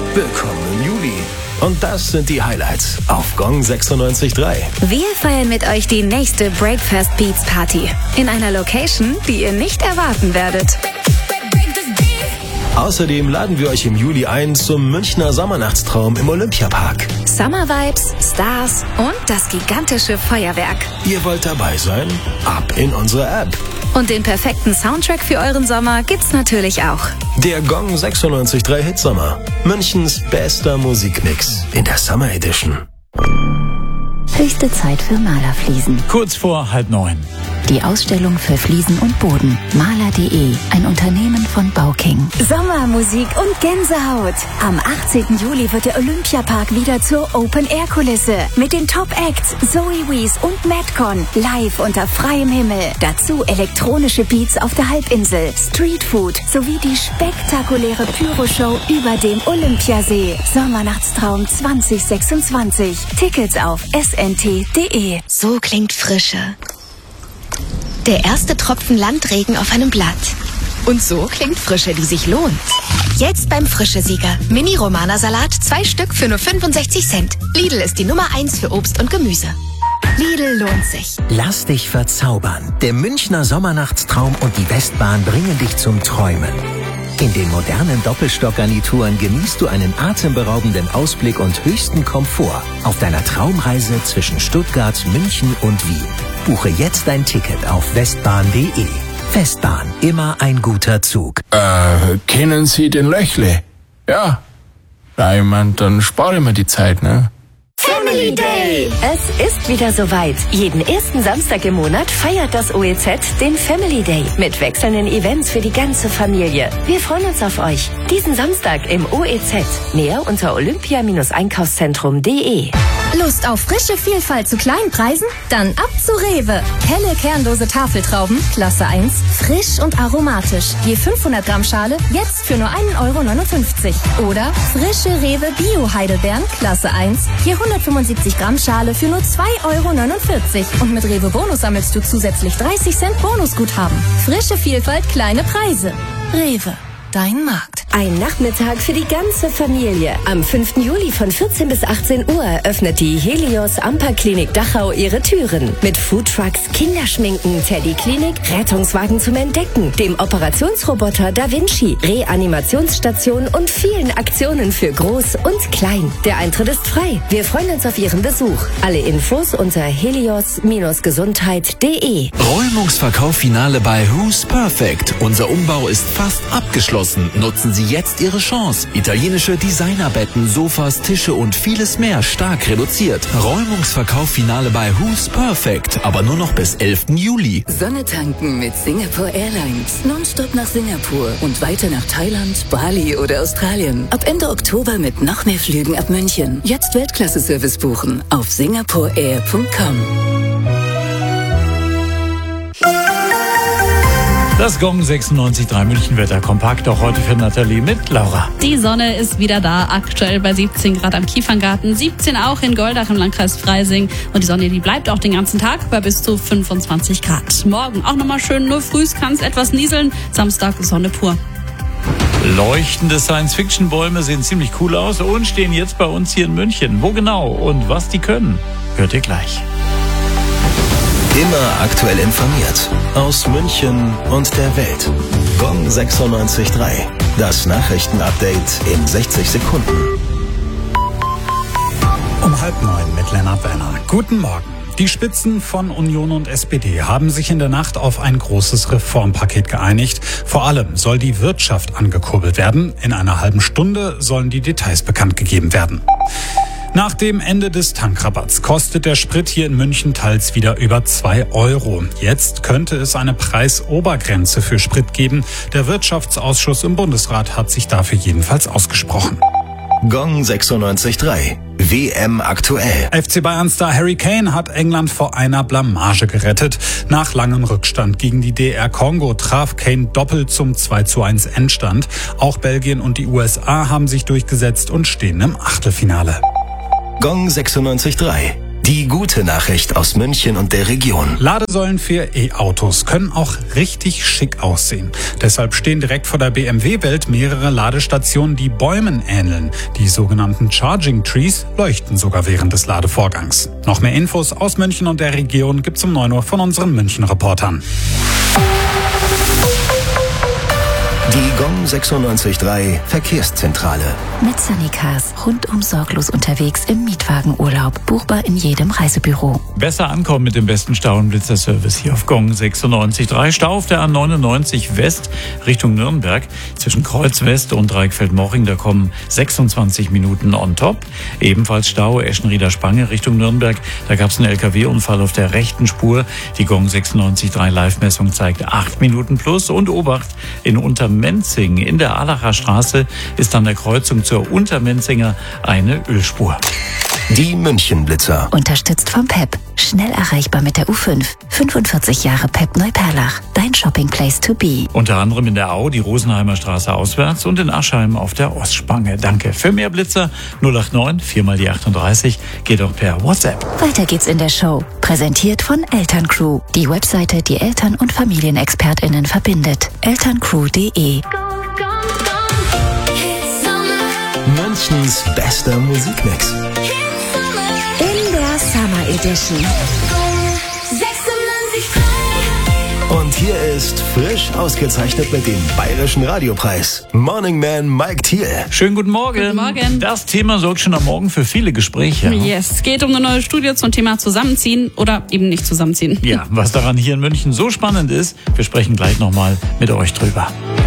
Willkommen im Juli. Und das sind die Highlights auf Gong 96.3. Wir feiern mit euch die nächste Breakfast Beats Party in einer Location, die ihr nicht erwarten werdet. Außerdem laden wir euch im Juli ein zum Münchner Sommernachtstraum im Olympiapark. Summer Vibes, Stars und das gigantische Feuerwerk. Ihr wollt dabei sein? Ab in unsere App. Und den perfekten Soundtrack für euren Sommer gibt's natürlich auch. Der Gong 96.3 Hitsommer. Münchens bester Musikmix in der Summer Edition. Höchste Zeit für Malerfliesen. Kurz vor 8:30. Die Ausstellung für Fliesen und Boden. Maler.de, ein Unternehmen von Bauking. Sommermusik und Gänsehaut. Am 18. Juli wird der Olympiapark wieder zur Open-Air-Kulisse. Mit den Top-Acts Zoe Wees und Madcon live unter freiem Himmel. Dazu elektronische Beats auf der Halbinsel, Streetfood sowie die spektakuläre Pyro-Show über dem Olympiasee. Sommernachtstraum 2026. Tickets auf snt.de. So klingt Frische. Der erste Tropfen Landregen auf einem Blatt. Und so klingt Frische, die sich lohnt. Jetzt beim Frische-Sieger. Mini-Romana-Salat, 2 Stück für nur 65 Cent. Lidl ist die Nummer 1 für Obst und Gemüse. Lidl lohnt sich. Lass dich verzaubern. Der Münchner Sommernachtstraum und die Westbahn bringen dich zum Träumen. In den modernen Doppelstockgarnituren genießt du einen atemberaubenden Ausblick und höchsten Komfort auf deiner Traumreise zwischen Stuttgart, München und Wien. Buche jetzt dein Ticket auf westbahn.de. Westbahn, immer ein guter Zug. Kennen Sie den Löchle? Ja. Na, ich mein, dann spare ich mir die Zeit, ne? Family Day! Es ist wieder soweit. Jeden ersten Samstag im Monat feiert das OEZ den Family Day mit wechselnden Events für die ganze Familie. Wir freuen uns auf euch. Diesen Samstag im OEZ. Mehr unter olympia-einkaufszentrum.de. Lust auf frische Vielfalt zu kleinen Preisen? Dann ab zu Rewe. Helle kernlose Tafeltrauben, Klasse 1, frisch und aromatisch. Je 500 Gramm Schale, jetzt für nur 1,59 €. Oder frische Rewe Bio-Heidelbeeren, Klasse 1, je 175 Gramm Schale für nur 2,49 €. Und mit Rewe Bonus sammelst du zusätzlich 30 Cent Bonusguthaben. Frische Vielfalt, kleine Preise. Rewe. Dein Markt. Ein Nachmittag für die ganze Familie. Am 5. Juli von 14 bis 18 Uhr öffnet die Helios Amper Klinik Dachau ihre Türen. Mit Foodtrucks, Kinderschminken, Teddy-Klinik, Rettungswagen zum Entdecken, dem Operationsroboter Da Vinci, Reanimationsstation und vielen Aktionen für Groß und Klein. Der Eintritt ist frei. Wir freuen uns auf Ihren Besuch. Alle Infos unter helios-gesundheit.de. Räumungsverkauf-Finale bei Who's Perfect. Unser Umbau ist fast abgeschlossen. Nutzen Sie jetzt Ihre Chance. Italienische Designerbetten, Sofas, Tische und vieles mehr stark reduziert. Räumungsverkauf-Finale bei Who's Perfect, aber nur noch bis 11. Juli. Sonne tanken mit Singapore Airlines. Nonstop nach Singapur und weiter nach Thailand, Bali oder Australien. Ab Ende Oktober mit noch mehr Flügen ab München. Jetzt Weltklasse-Service buchen auf singaporeair.com. Das Gong 96.3 München-Wetter kompakt, auch heute für Nathalie mit Laura. Die Sonne ist wieder da, aktuell bei 17 Grad am Kieferngarten, 17 auch in Goldach im Landkreis Freising. Und die Sonne, die bleibt auch den ganzen Tag bei bis zu 25 Grad. Morgen auch nochmal schön, nur frühs kann es etwas nieseln. Samstag Sonne pur. Leuchtende Science-Fiction-Bäume sehen ziemlich cool aus und stehen jetzt bei uns hier in München. Wo genau und was die können, hört ihr gleich. Immer aktuell informiert. Aus München und der Welt. Gong 96.3. Das Nachrichtenupdate in 60 Sekunden. Um 8:30 mit Lennart Werner. Guten Morgen. Die Spitzen von Union und SPD haben sich in der Nacht auf ein großes Reformpaket geeinigt. Vor allem soll die Wirtschaft angekurbelt werden. In einer halben Stunde sollen die Details bekannt gegeben werden. Nach dem Ende des Tankrabatts kostet der Sprit hier in München teils wieder über 2 €. Jetzt könnte es eine Preisobergrenze für Sprit geben. Der Wirtschaftsausschuss im Bundesrat hat sich dafür jedenfalls ausgesprochen. Gong 96.3. WM aktuell. FC Bayern-Star Harry Kane hat England vor einer Blamage gerettet. Nach langem Rückstand gegen die DR Kongo traf Kane doppelt zum 2:1 Endstand. Auch Belgien und die USA haben sich durchgesetzt und stehen im Achtelfinale. Gong 96.3. Die gute Nachricht aus München und der Region. Ladesäulen für E-Autos können auch richtig schick aussehen. Deshalb stehen direkt vor der BMW-Welt mehrere Ladestationen, die Bäumen ähneln. Die sogenannten Charging Trees leuchten sogar während des Ladevorgangs. Noch mehr Infos aus München und der Region gibt's um 9 Uhr von unseren München-Reportern. Die GOM 96.3 Verkehrszentrale. Mit Sunnycars rundum sorglos unterwegs im Mietwagenurlaub. Buchbar in jedem Reisebüro. Besser ankommen mit dem besten Stau- und Blitzerservice hier auf GOM 96.3. Stau auf der A99 West Richtung Nürnberg. Zwischen Kreuz West und Reichfeld-Moching, da kommen 26 Minuten on top. Ebenfalls Stau Eschenrieder-Spange Richtung Nürnberg. Da gab es einen LKW-Unfall auf der rechten Spur. Die GOM 96.3 Live-Messung zeigt 8 Minuten plus. Und Obacht, in Untermenzing in der Allacher Straße ist an der Kreuzung zur Untermenzinger eine Ölspur. Die München-Blitzer. Unterstützt vom PEP. Schnell erreichbar mit der U5. 45 Jahre PEP Neuperlach. Dein Shopping Place to be. Unter anderem in der Au, die Rosenheimer Straße auswärts und in Aschheim auf der Ostspange. Danke. Für mehr Blitzer 089 4 mal die 38. Geht auch per WhatsApp. Weiter geht's in der Show. Präsentiert von Elterncrew. Die Webseite, die Eltern- und FamilienexpertInnen verbindet. elterncrew.de. Münchens bester Musikmix. In der Summer Edition. Und hier ist frisch ausgezeichnet mit dem Bayerischen Radiopreis. Morning Man Mike Thiel. Schönen guten Morgen. Guten Morgen. Das Thema sorgt schon am Morgen für viele Gespräche. Yes, es geht um eine neue Studie zum Thema Zusammenziehen oder eben nicht zusammenziehen. Ja, was daran hier in München so spannend ist, wir sprechen gleich nochmal mit euch drüber.